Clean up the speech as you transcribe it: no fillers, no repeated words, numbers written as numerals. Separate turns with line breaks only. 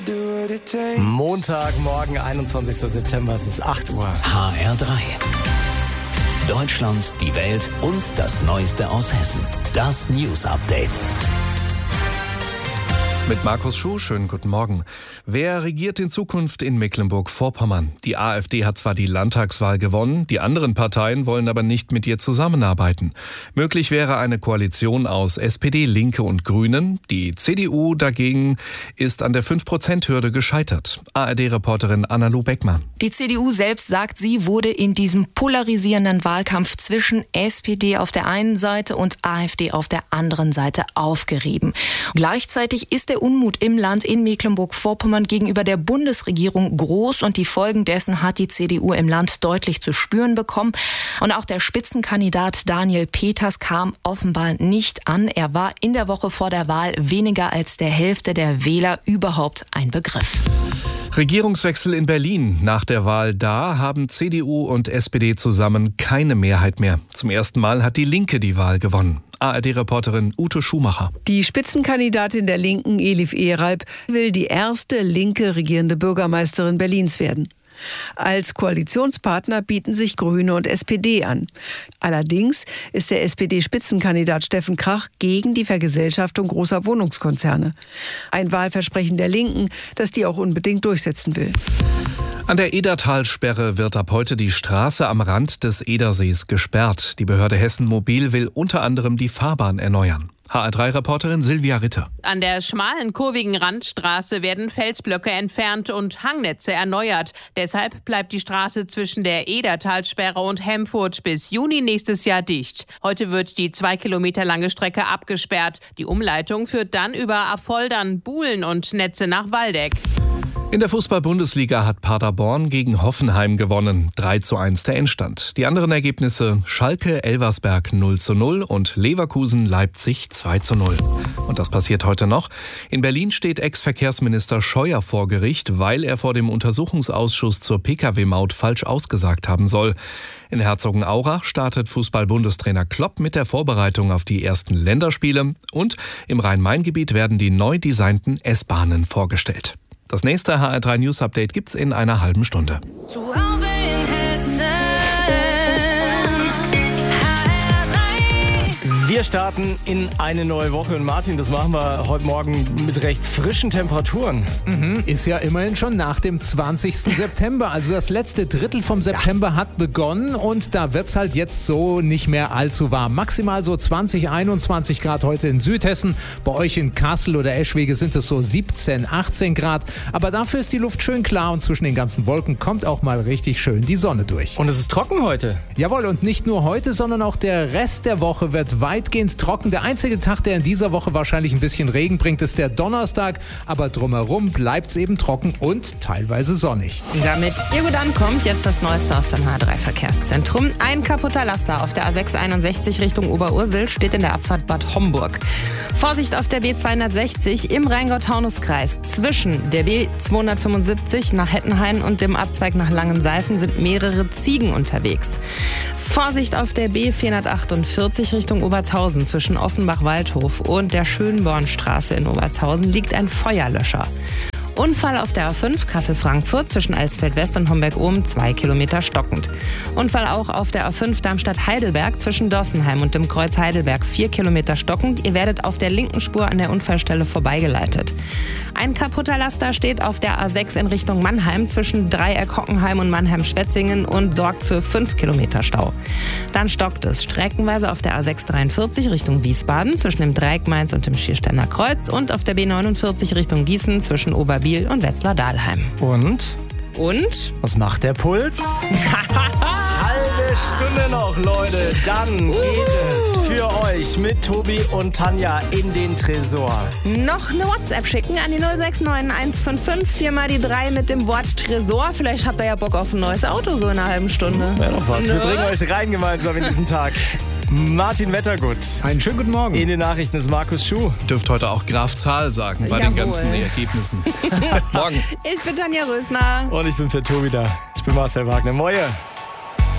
Montagmorgen, 21. September, es ist 8 Uhr.
HR3. Deutschland, die Welt und das Neueste aus Hessen. Das News Update.
Mit Markus Schuh, schönen guten Morgen. Wer regiert in Zukunft in Mecklenburg-Vorpommern? Die AfD hat zwar die Landtagswahl gewonnen, die anderen Parteien wollen aber nicht mit ihr zusammenarbeiten. Möglich wäre eine Koalition aus SPD, Linke und Grünen. Die CDU dagegen ist an der 5%-Hürde gescheitert. ARD-Reporterin Anna-Lu Beckmann.
Die CDU selbst sagt, sie wurde in diesem polarisierenden Wahlkampf zwischen SPD auf der einen Seite und AfD auf der anderen Seite aufgerieben. Gleichzeitig ist der Unmut im Land in Mecklenburg-Vorpommern gegenüber der Bundesregierung groß und die Folgen dessen hat die CDU im Land deutlich zu spüren bekommen. Und auch der Spitzenkandidat Daniel Peters kam offenbar nicht an. Er war in der Woche vor der Wahl weniger als der Hälfte der Wähler überhaupt ein Begriff.
Regierungswechsel in Berlin. Nach der Wahl da haben CDU und SPD zusammen keine Mehrheit mehr. Zum ersten Mal hat die Linke die Wahl gewonnen. ARD-Reporterin Ute Schumacher.
Die Spitzenkandidatin der Linken, Elif Ehralp, will die erste linke regierende Bürgermeisterin Berlins werden. Als Koalitionspartner bieten sich Grüne und SPD an. Allerdings ist der SPD-Spitzenkandidat Steffen Krach gegen die Vergesellschaftung großer Wohnungskonzerne. Ein Wahlversprechen der Linken, das die auch unbedingt durchsetzen will.
An der Edertalsperre wird ab heute die Straße am Rand des Edersees gesperrt. Die Behörde Hessen Mobil will unter anderem die Fahrbahn erneuern. HR3-Reporterin Silvia Ritter.
An der schmalen, kurvigen Randstraße werden Felsblöcke entfernt und Hangnetze erneuert. Deshalb bleibt die Straße zwischen der Edertalsperre und Hemfurt bis Juni nächstes Jahr dicht. Heute wird die 2 Kilometer lange Strecke abgesperrt. Die Umleitung führt dann über Affoldern, Buhlen und Netze nach Waldeck.
In der Fußball-Bundesliga hat Paderborn gegen Hoffenheim gewonnen. 3:1 der Endstand. Die anderen Ergebnisse: Schalke-Elversberg 0:0 und Leverkusen-Leipzig 2:0. Und das passiert heute noch. In Berlin steht Ex-Verkehrsminister Scheuer vor Gericht, weil er vor dem Untersuchungsausschuss zur Pkw-Maut falsch ausgesagt haben soll. In Herzogenaurach startet Fußball-Bundestrainer Klopp mit der Vorbereitung auf die ersten Länderspiele. Und im Rhein-Main-Gebiet werden die neu designten S-Bahnen vorgestellt. Das nächste HR3 News Update gibt's in einer halben Stunde.
Zu Hause in Hessen.
Wir starten in eine neue Woche und Martin, das machen wir heute Morgen mit recht frischen Temperaturen.
Ist ja immerhin schon nach dem 20. September. Also das letzte Drittel vom September hat begonnen und da wird's halt jetzt so nicht mehr allzu warm. Maximal so 20, 21 Grad heute in Südhessen. Bei euch in Kassel oder Eschwege sind es so 17, 18 Grad. Aber dafür ist die Luft schön klar und zwischen den ganzen Wolken kommt auch mal richtig schön die Sonne durch.
Und es ist trocken heute.
Jawohl, und nicht nur heute, sondern auch der Rest der Woche wird weitgehend trocken. Der einzige Tag, der in dieser Woche wahrscheinlich ein bisschen Regen bringt, ist der Donnerstag. Aber drumherum bleibt es eben trocken und teilweise sonnig.
Damit ihr gut ankommt, jetzt das Neueste aus dem H3-Verkehrszentrum. Ein kaputter Laster auf der A661 Richtung Oberursel steht in der Abfahrt Bad Homburg. Vorsicht auf der B260 im Rheingau-Taunus-Kreis. Zwischen der B275 nach Hettenhain und dem Abzweig nach Langenseifen sind mehrere Ziegen unterwegs. Vorsicht auf der B448 Richtung Obertshausen. Zwischen Offenbach-Waldhof und der Schönbornstraße in Obertshausen liegt ein Feuerlöscher. Unfall auf der A5 Kassel-Frankfurt zwischen Alsfeld-West und Homberg-Ohm 2 Kilometer stockend. Unfall auch auf der A5 Darmstadt-Heidelberg zwischen Dossenheim und dem Kreuz Heidelberg 4 Kilometer stockend. Ihr werdet auf der linken Spur an der Unfallstelle vorbeigeleitet. Ein kaputter Laster steht auf der A6 in Richtung Mannheim zwischen Dreieck-Hockenheim und Mannheim-Schwetzingen und sorgt für 5 Kilometer Stau. Dann stockt es streckenweise auf der A643 Richtung Wiesbaden zwischen dem Dreieck Mainz und dem Schiersteiner Kreuz und auf der B49 Richtung Gießen zwischen Oberbiel und Wetzlar-Dahlheim.
Und? Was macht der Puls? Halbe Stunde noch, Leute. Dann geht es für euch mit Tobi und Tanja in den Tresor.
Noch eine WhatsApp schicken an die 069 155 4 mal die 3 mit dem Wort Tresor. Vielleicht habt ihr ja Bock auf ein neues Auto so in einer halben Stunde.
Ja, noch was. Wir bringen euch rein gemeinsam in diesen Tag. Martin Wettergut.
Einen schönen guten Morgen.
In den Nachrichten ist Markus Schuh.
Dürft heute auch Graf Zahl sagen bei den ganzen Ergebnissen. Morgen.
Ich bin Tanja Rösner.
Und ich bin für Tobi da. Ich bin Marcel Wagner. Moje.